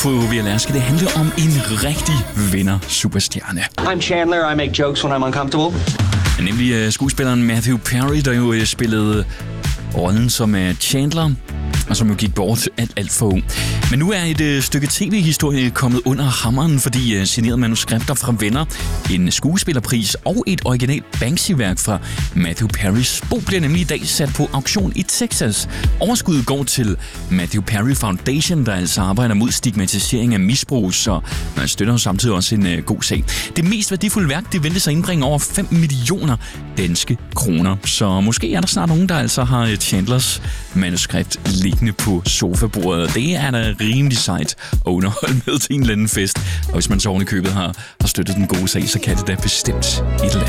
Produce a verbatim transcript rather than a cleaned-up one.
på V L R skal det handle om en rigtig vinder-superstjerne. I'm Chandler, I make jokes when I'm uncomfortable. Nemlig uh, skuespilleren Matthew Perry, der jo uh, spillede rollen som uh, Chandler, og som jo gik bort alt, alt for ung. Men nu er et øh, stykke tv-historie kommet under hammeren, fordi øh, signerede manuskripter fra Venner, en skuespillerpris og et originalt Banksy-værk fra Matthew Perrys bog bliver nemlig i dag sat på auktion i Texas. Overskuddet går til Matthew Perry Foundation, der altså arbejder mod stigmatisering af misbrug, så man støtter samtidig også en øh, god sag. Det mest værdifulde værk, det ventes at indbringe over fem millioner danske kroner. Så måske er der snart nogen, der altså har Chandlers manuskript liggende på sofabordet. Det er da rimelig sejt at underholde med til en eller anden fest. Og hvis man så oven i købet har, har støttet den gode sag, så kan det da bestemt et eller andet.